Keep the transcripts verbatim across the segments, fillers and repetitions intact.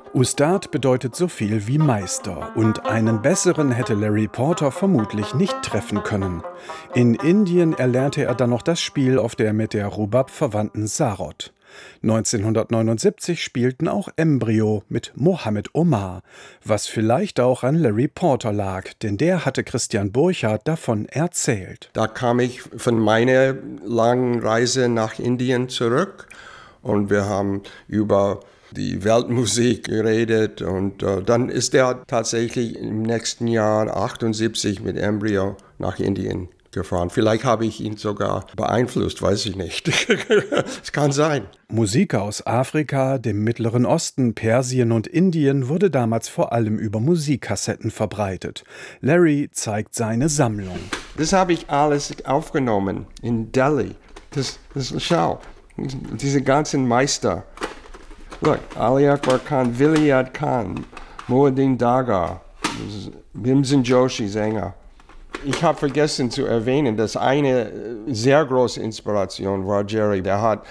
Ustad bedeutet so viel wie Meister und einen besseren hätte Larry Porter vermutlich nicht treffen können. In Indien erlernte er dann noch das Spiel auf der mit der Rubab verwandten Sarod. neunzehnhundertneunundsiebzig spielten auch Embryo mit Mohammed Omar, was vielleicht auch an Larry Porter lag, denn der hatte Christian Burchardt davon erzählt. Da kam ich von meiner langen Reise nach Indien zurück und wir haben über die Weltmusik geredet und äh, dann ist er tatsächlich im nächsten Jahr achtundsiebzig mit Embryo nach Indien gefahren. Vielleicht habe ich ihn sogar beeinflusst, weiß ich nicht. Es kann sein. Musik aus Afrika, dem Mittleren Osten, Persien und Indien wurde damals vor allem über Musikkassetten verbreitet. Larry zeigt seine Sammlung. Das habe ich alles aufgenommen in Delhi. Das, das schau, diese ganzen Meister. Look, Ali Akbar Khan, Vilayat Khan, Mohuddin Daga, Bhimsen Joshi Sänger. Ich habe vergessen zu erwähnen, dass eine sehr große Inspiration war Jerry. Der hat,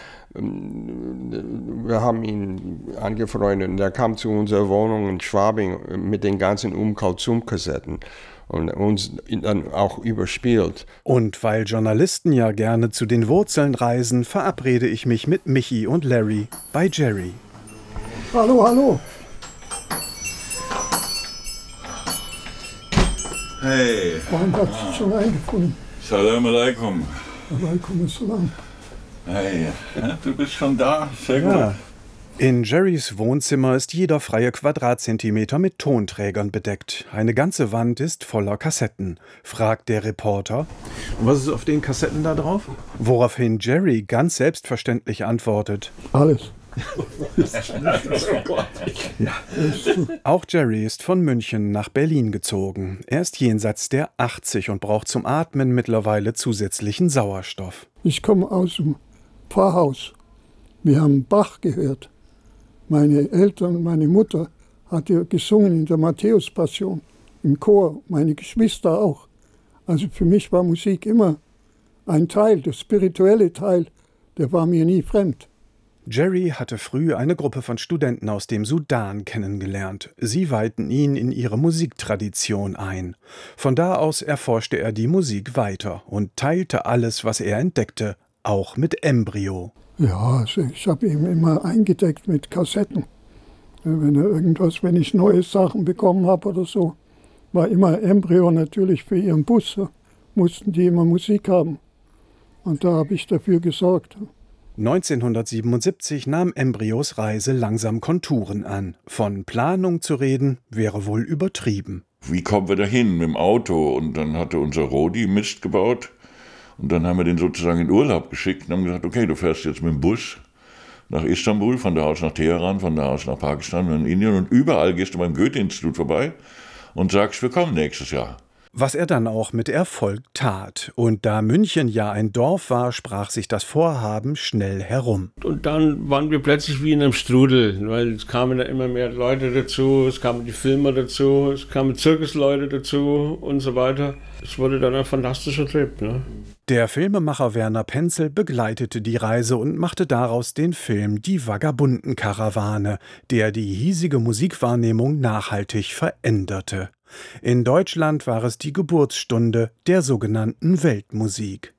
wir haben ihn angefreundet und der kam zu unserer Wohnung in Schwabing mit den ganzen Um Kulthum-Kassetten und uns dann auch überspielt. Und weil Journalisten ja gerne zu den Wurzeln reisen, verabrede ich mich mit Michi und Larry bei Jerry. Hallo, hallo. Hey. Warum hat sich schon eingefunden? Salam alaikum. Alaikum assalam. Hey, du bist schon da? Sehr gut. Ja. In Jerrys Wohnzimmer ist jeder freie Quadratzentimeter mit Tonträgern bedeckt. Eine ganze Wand ist voller Kassetten, fragt der Reporter. Und was ist auf den Kassetten da drauf? Woraufhin Jerry ganz selbstverständlich antwortet: Alles. Ja. Auch Jerry ist von München nach Berlin gezogen. Er ist jenseits der achtzig und braucht zum Atmen mittlerweile zusätzlichen Sauerstoff. Ich komme aus dem Pfarrhaus. Wir haben Bach gehört. Meine Eltern, meine Mutter hat ja gesungen in der Matthäus-Passion, im Chor, meine Geschwister auch. Also für mich war Musik immer ein Teil, der spirituelle Teil, der war mir nie fremd. Jerry hatte früh eine Gruppe von Studenten aus dem Sudan kennengelernt. Sie weihten ihn in ihre Musiktradition ein. Von da aus erforschte er die Musik weiter und teilte alles, was er entdeckte, auch mit Embryo. Ja, also ich habe ihn immer eingedeckt mit Kassetten. Wenn er irgendwas, wenn ich neue Sachen bekommen habe oder so, war immer Embryo natürlich für ihren Bus. Mussten die immer Musik haben. Und da habe ich dafür gesorgt. neunzehnhundertsiebenundsiebzig nahm Embryos Reise langsam Konturen an. Von Planung zu reden, wäre wohl übertrieben. Wie kommen wir da hin? Mit dem Auto. Und dann hatte unser Rodi Mist gebaut. Und dann haben wir den sozusagen in Urlaub geschickt und haben gesagt, okay, du fährst jetzt mit dem Bus nach Istanbul, von da aus nach Teheran, von da aus nach Pakistan und Indien. Und überall gehst du beim Goethe-Institut vorbei und sagst, wir kommen nächstes Jahr. Was er dann auch mit Erfolg tat. Und da München ja ein Dorf war, sprach sich das Vorhaben schnell herum. Und dann waren wir plötzlich wie in einem Strudel, weil es kamen da immer mehr Leute dazu, es kamen die Filmer dazu, es kamen Zirkusleute dazu und so weiter. Es wurde dann ein fantastischer Trip, ne? Der Filmemacher Werner Penzel begleitete die Reise und machte daraus den Film Die Vagabunden-Karawane, der die hiesige Musikwahrnehmung nachhaltig veränderte. In Deutschland war es die Geburtsstunde der sogenannten Weltmusik.